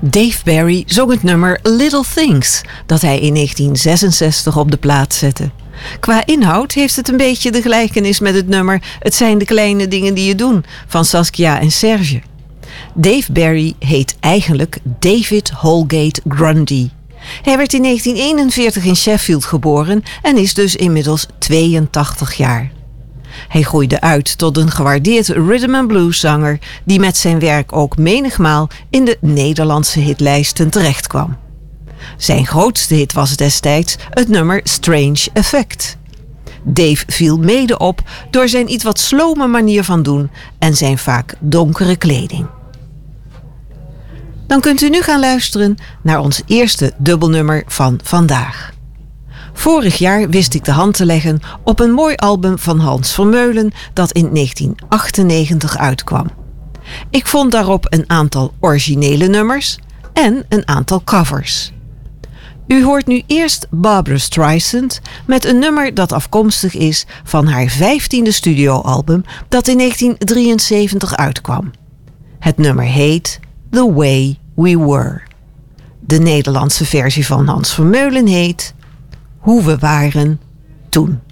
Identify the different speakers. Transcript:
Speaker 1: Dave Berry zong het nummer Little Things, dat hij in 1966 op de plaat zette. Qua inhoud heeft het een beetje de gelijkenis met het nummer Het zijn de kleine dingen die je doen van Saskia en Serge. Dave Berry heet eigenlijk David Holgate Grundy. Hij werd in 1941 in Sheffield geboren en is dus inmiddels 82 jaar. Hij groeide uit tot een gewaardeerd rhythm and blues zanger die met zijn werk ook menigmaal in de Nederlandse hitlijsten terechtkwam. Zijn grootste hit was destijds het nummer Strange Effect. Dave viel mede op door zijn iets wat slome manier van doen en zijn vaak donkere kleding. Dan kunt u nu gaan luisteren naar ons eerste dubbelnummer van vandaag. Vorig jaar wist ik de hand te leggen op een mooi album van Hans Vermeulen dat in 1998 uitkwam. Ik vond daarop een aantal originele nummers en een aantal covers. U hoort nu eerst Barbra Streisand met een nummer dat afkomstig is van haar 15e studioalbum dat in 1973 uitkwam. Het nummer heet The Way We Were. De Nederlandse versie van Hans Vermeulen heet Hoe we waren toen.